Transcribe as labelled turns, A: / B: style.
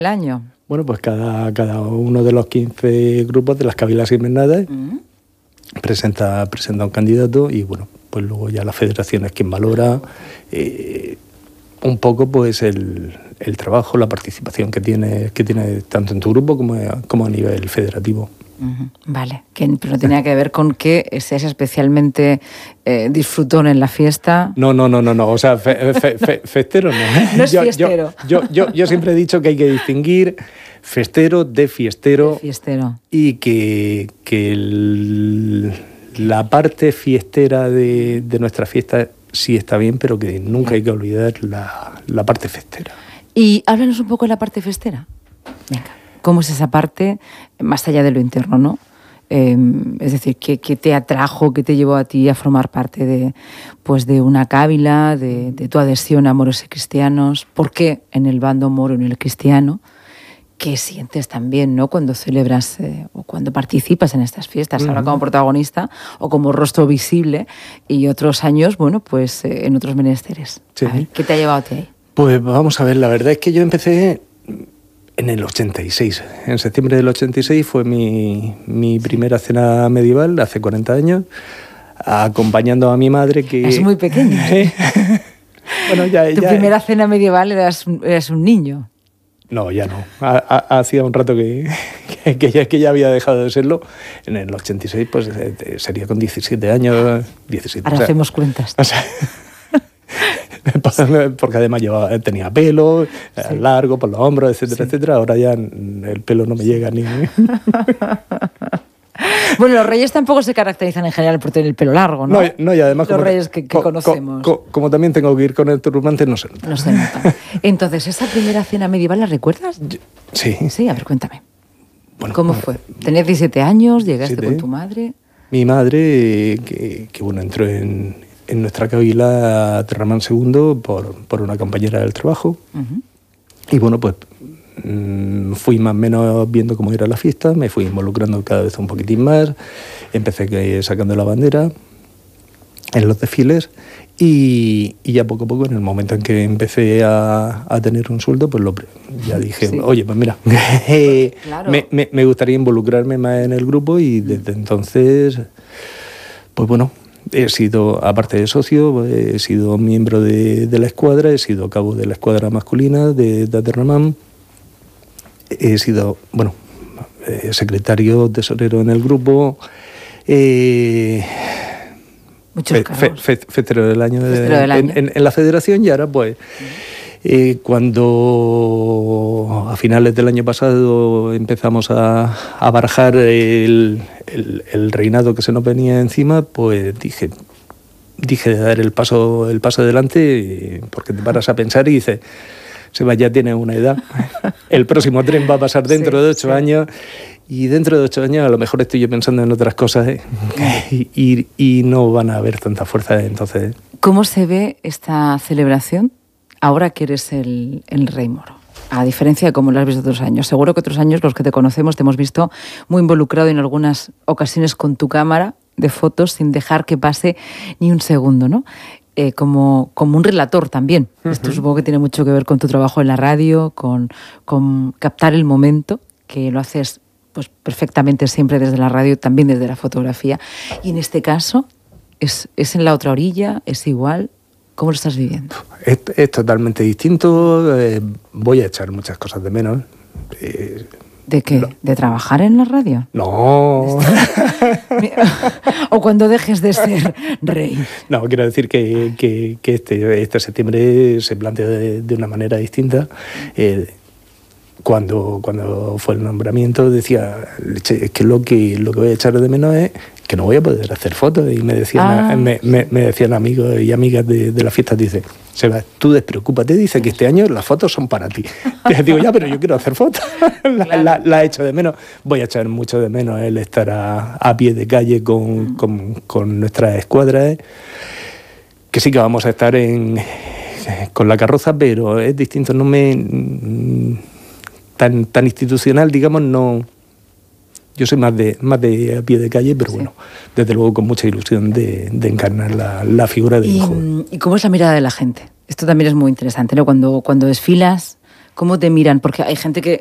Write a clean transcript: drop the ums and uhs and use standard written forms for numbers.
A: el año?
B: Bueno, pues cada uno de los 15 grupos de las cabilas invernales presenta un candidato y bueno, pues luego ya la federación es quien valora un poco pues el trabajo, la participación que tiene tanto en tu grupo como a nivel federativo.
A: Vale, pero no tenía que ver con que seas especialmente disfrutón en la fiesta.
B: No, o sea, festero no.
A: No es fiestero.
B: Yo siempre he dicho que hay que distinguir festero de fiestero. Y que la parte fiestera de nuestra fiesta sí está bien, pero que nunca hay que olvidar la parte festera.
A: Y háblanos un poco de la parte festera. Venga. ¿Cómo es esa parte, más allá de lo interno, ¿no? Es decir, ¿qué te atrajo, qué te llevó a ti a formar parte de una cábila, de tu adhesión a moros y cristianos? ¿Por qué en el bando moro y en el cristiano? ¿Qué sientes también, ¿no? Cuando celebras o cuando participas en estas fiestas, ahora como protagonista o como rostro visible, y otros años, bueno, pues en otros menesteres?
B: Sí.
A: A ver, ¿qué te ha llevado a ti ahí?
B: Pues vamos a ver, la verdad es que yo empecé en el 86. En septiembre del 86 fue mi primera cena medieval, hace 40 años, acompañando a mi madre que...
A: Es muy pequeña. Bueno, tu primera cena medieval eras un niño.
B: No, ya no. Hacía un rato que ya había dejado de serlo. En el 86 pues sería con 17 años. 17,
A: ahora hacemos cuentas.
B: O sea, porque además tenía pelo largo por los hombros, etcétera, etcétera. Ahora ya el pelo no me llega ni...
A: Bueno, los reyes tampoco se caracterizan en general por tener el pelo largo, ¿no?
B: No, y además...
A: Los reyes que conocemos.
B: Como también tengo que ir con el turbante, no se nota.
A: No se nota. Entonces, ¿esa primera cena medieval la recuerdas?
B: Sí.
A: Sí, a ver, cuéntame. Bueno, ¿cómo fue? ¿Tenías 17 años? ¿Llegaste con tu madre?
B: Mi madre, que bueno, entró en nuestra cábila Terramán II por una compañera del trabajo. Y bueno, pues fui más o menos viendo cómo era la fiesta, me fui involucrando cada vez un poquitín más, empecé sacando la bandera en los desfiles y ya poco a poco, en el momento en que empecé a tener un sueldo, pues ya dije, oye, pues mira, claro. me gustaría involucrarme más en el grupo y desde entonces, pues bueno, he sido, aparte de socio, he sido miembro de la escuadra, he sido cabo de la escuadra masculina de Terramán. He sido, bueno, secretario, tesorero en el grupo, festero del año, en la federación, y ahora pues cuando a finales del año pasado empezamos a barajar el reinado que se nos venía encima, pues dije de dar el paso adelante, porque te paras a pensar y dices... Seba ya tiene una edad, el próximo tren va a pasar dentro de 8 años y dentro de 8 años a lo mejor estoy yo pensando en otras cosas y no van a haber tanta fuerza entonces.
A: ¿Cómo se ve esta celebración ahora que eres el rey moro? A diferencia de cómo lo has visto otros años. Seguro que otros años los que te conocemos te hemos visto muy involucrado en algunas ocasiones con tu cámara de fotos sin dejar que pase ni un segundo, ¿no? Como un relator también. Esto supongo que tiene mucho que ver con tu trabajo en la radio, con captar el momento, que lo haces pues perfectamente siempre desde la radio, también desde la fotografía. Y en este caso, ¿es en la otra orilla? ¿Es igual? ¿Cómo lo estás viviendo?
B: Es totalmente distinto. Voy a echar muchas cosas de menos.
A: ¿De qué? ¿De trabajar en la radio?
B: No.
A: ¿O cuando dejes de ser rey?
B: No, quiero decir que este septiembre se planteó de una manera distinta. Cuando fue el nombramiento decía, es que lo que voy a echar de menos es que no voy a poder hacer fotos. Y me decían amigos y amigas de la fiesta, dice, Seba, tú despreocúpate, dice que este año las fotos son para ti. Y digo, ya, pero yo quiero hacer fotos. La echo de menos. Voy a echar mucho de menos el estar a pie de calle con nuestras escuadras, que sí que vamos a estar con la carroza, pero es distinto, no me... Tan institucional, digamos, no. Yo soy más de a pie de calle, pero bueno, desde luego con mucha ilusión de encarnar la figura del joven.
A: ¿Y cómo es la mirada de la gente? Esto también es muy interesante, ¿no? Cuando desfilas ¿Cómo te miran? Porque hay gente que